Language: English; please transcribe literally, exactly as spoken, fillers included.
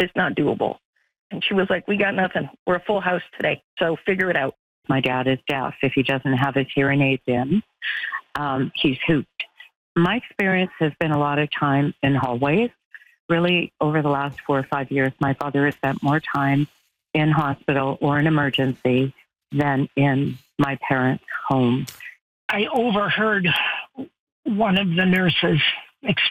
it's not doable. And she was like, we got nothing. We're a full house today, so figure it out. My dad is deaf. If he doesn't have his hearing aids in, um, he's hooped. My experience has been a lot of time in hallways. Really, over the last four or five years, my father has spent more time in hospital or in emergency than in my parents' home. I overheard one of the nurses